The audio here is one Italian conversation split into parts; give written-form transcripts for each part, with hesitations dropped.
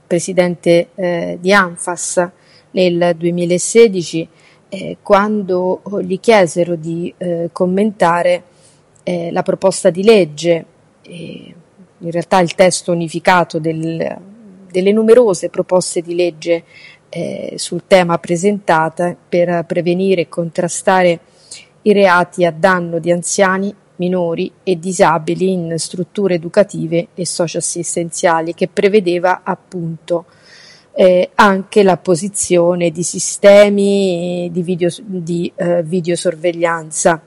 presidente di ANFAS nel 2016, quando gli chiesero di commentare la proposta di legge, in realtà il testo unificato delle numerose proposte di legge sul tema presentate per prevenire e contrastare i reati a danno di anziani, minori e disabili in strutture educative e socioassistenziali, che prevedeva appunto anche l'apposizione di sistemi di videosorveglianza.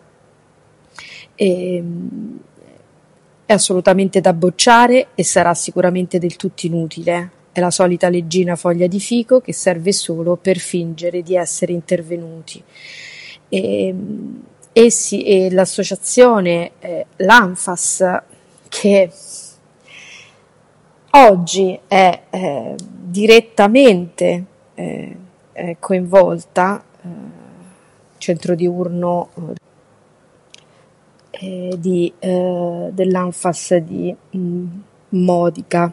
È assolutamente da bocciare e sarà sicuramente del tutto inutile. È la solita leggina foglia di fico che serve solo per fingere di essere intervenuti. E l'associazione l'ANFAS, che oggi è direttamente coinvolta, centro diurno dell'ANFAS di Modica,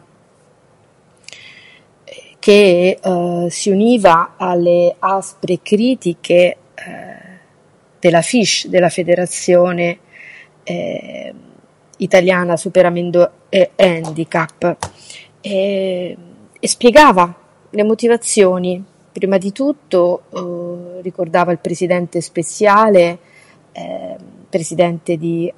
che si univa alle aspre critiche della FISH, della Federazione Italiana Superamento e Handicap, e spiegava le motivazioni. Prima di tutto ricordava il presidente speciale, presidente di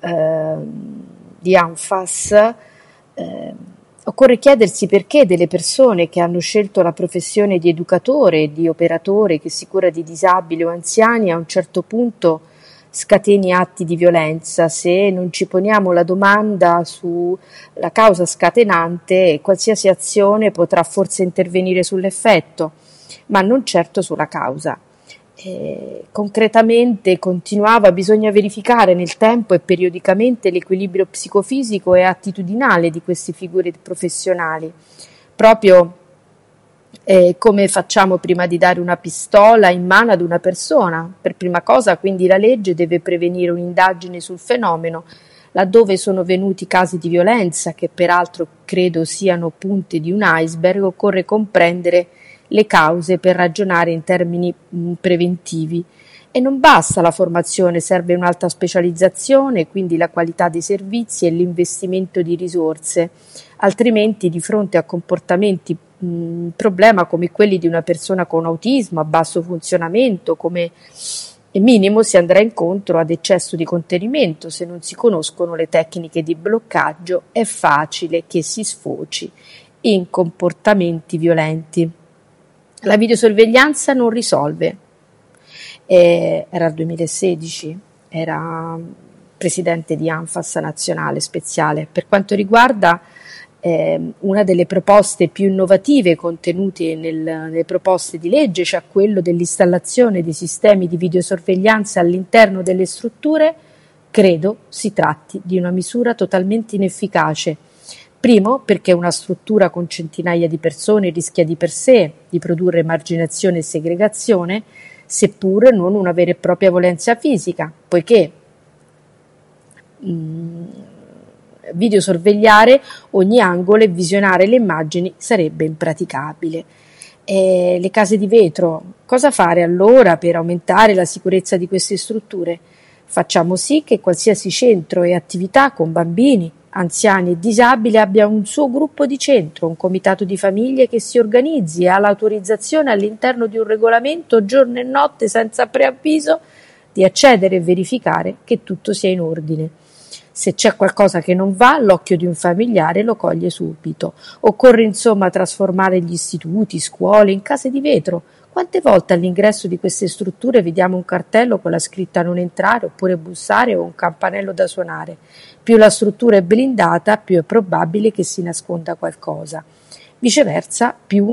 ANFAS, occorre chiedersi perché delle persone che hanno scelto la professione di educatore e di operatore che si cura di disabili o anziani a un certo punto scateni atti di violenza. Se non ci poniamo la domanda sulla causa scatenante, qualsiasi azione potrà forse intervenire sull'effetto, ma non certo sulla causa. Concretamente continuava: bisogna verificare nel tempo e periodicamente l'equilibrio psicofisico e attitudinale di queste figure professionali, proprio come facciamo prima di dare una pistola in mano ad una persona. Per prima cosa, quindi, la legge deve prevenire un'indagine sul fenomeno. Laddove sono venuti casi di violenza, che peraltro credo siano punte di un iceberg, occorre comprendere le cause per ragionare in termini preventivi. E non basta la formazione, serve un'alta specializzazione, quindi la qualità dei servizi e l'investimento di risorse, altrimenti di fronte a comportamenti problema come quelli di una persona con autismo a basso funzionamento, come minimo si andrà incontro ad eccesso di contenimento. Se non si conoscono le tecniche di bloccaggio è facile che si sfoci in comportamenti violenti. La videosorveglianza non risolve. Era il 2016, era presidente di ANFAS nazionale speciale. Per quanto riguarda una delle proposte più innovative contenute nelle proposte di legge, cioè quello dell'installazione di sistemi di videosorveglianza all'interno delle strutture, credo si tratti di una misura totalmente inefficace. Primo, perché una struttura con centinaia di persone rischia di per sé di produrre emarginazione e segregazione, seppur non una vera e propria violenza fisica, poiché videosorvegliare ogni angolo e visionare le immagini sarebbe impraticabile. Le case di vetro, cosa fare allora per aumentare la sicurezza di queste strutture? Facciamo sì che qualsiasi centro e attività con bambini, anziani e disabili abbia un suo gruppo di centro, un comitato di famiglie che si organizzi e ha l'autorizzazione all'interno di un regolamento giorno e notte senza preavviso di accedere e verificare che tutto sia in ordine. Se c'è qualcosa che non va, l'occhio di un familiare lo coglie subito. Occorre insomma trasformare gli istituti, scuole in case di vetro. Quante volte all'ingresso di queste strutture vediamo un cartello con la scritta non entrare oppure bussare o un campanello da suonare? Più la struttura è blindata, più è probabile che si nasconda qualcosa. Viceversa, più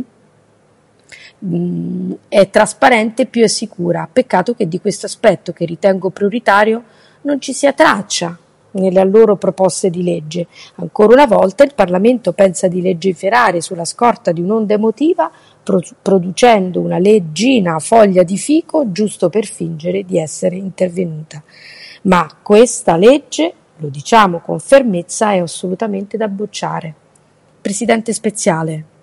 è trasparente, più è sicura. Peccato che di questo aspetto, che ritengo prioritario, non ci sia traccia nelle loro proposte di legge. Ancora una volta il Parlamento pensa di legiferare sulla scorta di un'onda emotiva, producendo una leggina foglia di fico giusto per fingere di essere intervenuta. Ma questa legge, lo diciamo con fermezza, è assolutamente da bocciare. Presidente speciale.